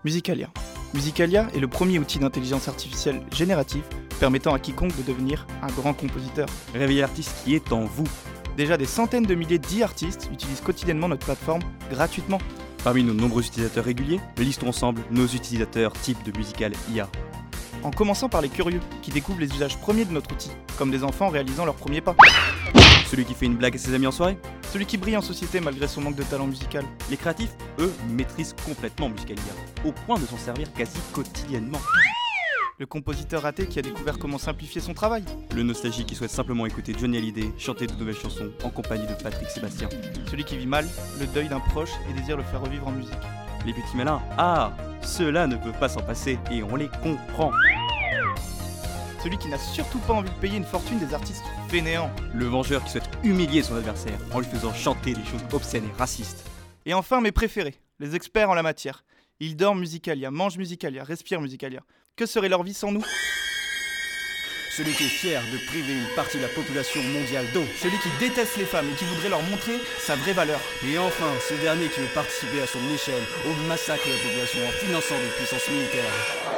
Musicalia. Musicalia est le premier outil d'intelligence artificielle générative permettant à quiconque de devenir un grand compositeur. Réveillez l'artiste qui est en vous. Déjà des centaines de milliers d'e-artistes utilisent quotidiennement notre plateforme gratuitement. Parmi nos nombreux utilisateurs réguliers, listons ensemble nos utilisateurs type de Musical IA. En commençant par les curieux, qui découvrent les usages premiers de notre outil, comme des enfants réalisant leurs premiers pas. Celui qui fait une blague à ses amis en soirée. Celui qui brille en société malgré son manque de talent musical. Les créatifs, eux, maîtrisent complètement Musical IA, au point de s'en servir quasi quotidiennement. Le compositeur raté qui a découvert comment simplifier son travail. Le nostalgique qui souhaite simplement écouter Johnny Hallyday chanter de nouvelles chansons en compagnie de Patrick Sébastien. Celui qui vit mal le deuil d'un proche et désire le faire revivre en musique. Les petits malins, ceux-là ne peuvent pas s'en passer et on les comprend. Celui qui n'a surtout pas envie de payer une fortune des artistes fainéants. Le vengeur qui souhaite humilier son adversaire en lui faisant chanter des choses obscènes et racistes. Et enfin mes préférés, les experts en la matière. Ils dorment Musicalia, mangent Musicalia, respirent Musicalia. Que serait leur vie sans nous ? Celui qui est fier de priver une partie de la population mondiale d'eau. Celui qui déteste les femmes et qui voudrait leur montrer sa vraie valeur. Et enfin, ce dernier qui veut participer à son échelle au massacre de la population en finançant des puissances militaires.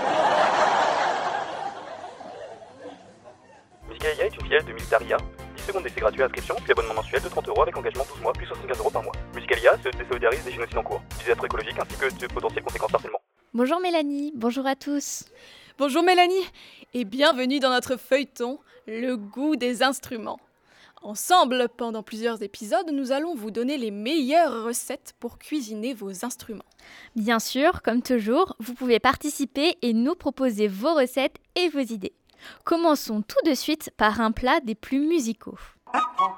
Musicalia est une filiale de Militaria. 10 secondes d'essai gratuit à inscription, puis abonnement mensuel de 30€ avec engagement 12 mois, puis 75€ par mois. Musicalia se désolidarise des génocides en cours, du désastre écologique ainsi que de potentielles conséquences d'harcèlement. Bonjour Mélanie, bonjour à tous. Bonjour Mélanie, et bienvenue dans notre feuilleton, le goût des instruments. Ensemble, pendant plusieurs épisodes, nous allons vous donner les meilleures recettes pour cuisiner vos instruments. Bien sûr, comme toujours, vous pouvez participer et nous proposer vos recettes et vos idées. Commençons tout de suite par un plat des plus musicaux.